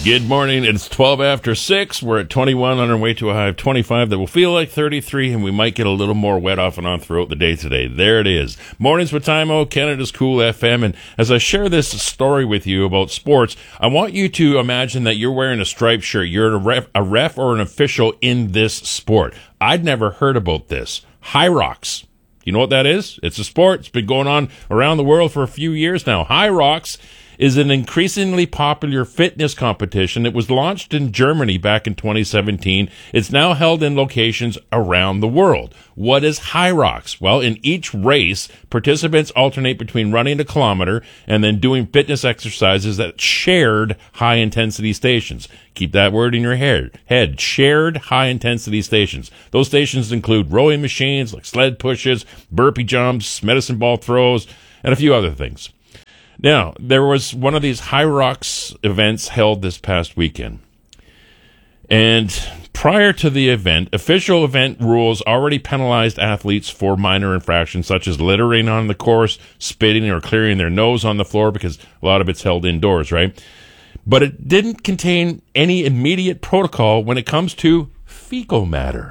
Good morning. It's 12 after 6. We're at 21 on our way to a high of 25 that will feel like 33, and we might get a little more wet off and on throughout the day today. There it is. Mornings with Timo, Canada's Cool FM. And as I share this story with you about sports, I want you to imagine that you're wearing a striped shirt. You're a ref or an official in this sport. I'd never heard about this. Hyrox. You know what that is? It's a sport. It's been going on around the world for a few years now. Hyrox is an increasingly popular fitness competition. It was launched in Germany back in 2017. It's now held in locations around the world. What is Hyrox? Well, in each race, participants alternate between running a kilometer and then doing fitness exercises at shared high-intensity stations. Keep that word in your head. Shared high-intensity stations. Those stations include rowing machines like sled pushes, burpee jumps, medicine ball throws, and a few other things. Now, there was one of these Hyrox events held this past weekend. And prior to the event, official event rules already penalized athletes for minor infractions such as littering on the course, spitting or clearing their nose on the floor, because a lot of it's held indoors, right? But it didn't contain any immediate protocol when it comes to fecal matter.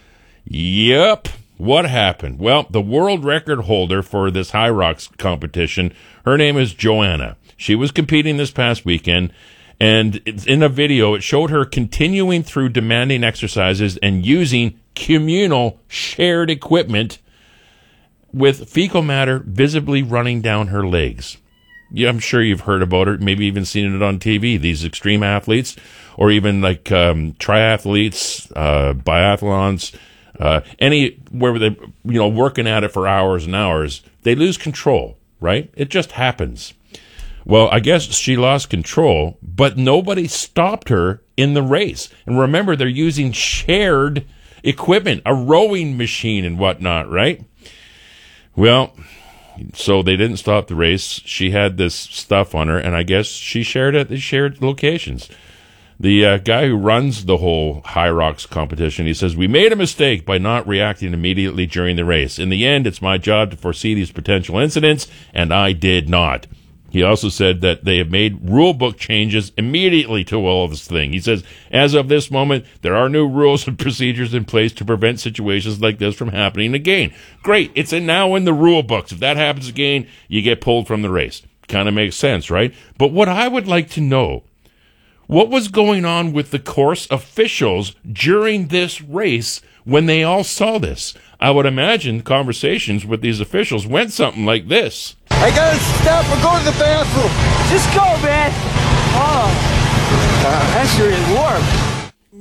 Yep. What happened? Well, the world record holder for this Hyrox competition, her name is Joanna. She was competing this past weekend, and in a video, it showed her continuing through demanding exercises and using communal shared equipment with fecal matter visibly running down her legs. Yeah, I'm sure you've heard about it, maybe even seen it on TV. These extreme athletes, or even like triathletes, biathlons, anywhere they're working at it for hours and hours, they lose control, right? It just happens. Well, I guess she lost control, but nobody stopped her in the race. And remember, they're using shared equipment, a rowing machine and whatnot, right? Well, so they didn't stop the race. She had this stuff on her, and I guess she shared it. They shared locations. The guy who runs the whole Hyrox competition, he says, "We made a mistake by not reacting immediately during the race. In the end, it's my job to foresee these potential incidents, and I did not." He also said that they have made rule book changes immediately to all of this thing. He says, "As of this moment, there are new rules and procedures in place to prevent situations like this from happening again." Great. It's now in the rule books. If that happens again, you get pulled from the race. Kind of makes sense, right? But what I would like to know, what was going on with the course officials during this race when they all saw this? I would imagine conversations with these officials went something like this. I gotta stop or go to the bathroom. Just go, man. Oh, that sure is warm.